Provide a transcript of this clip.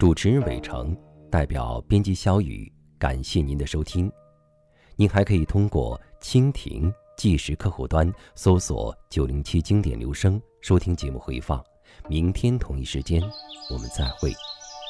主持人伟成，代表编辑小雨，感谢您的收听。您还可以通过蜻蜓即时客户端搜索907经典留声收听节目回放。明天同一时间我们再会。